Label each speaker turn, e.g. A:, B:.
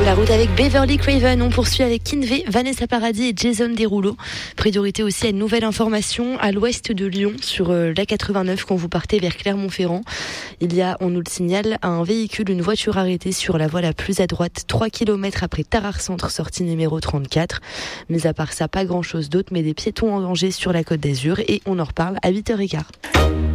A: La route avec Beverly Craven. On poursuit avec Kinvey, Vanessa Paradis et Jason Derulo. Priorité aussi à une nouvelle information à l'ouest de Lyon sur la 89 quand vous partez vers Clermont-Ferrand. Il y a, on nous le signale, un véhicule, une voiture arrêtée sur la voie la plus à droite, 3 km après Tarare Centre, sortie numéro 34. Mais à part ça, pas grand chose d'autre, mais des piétons en danger sur la Côte d'Azur et on en reparle à 8h15.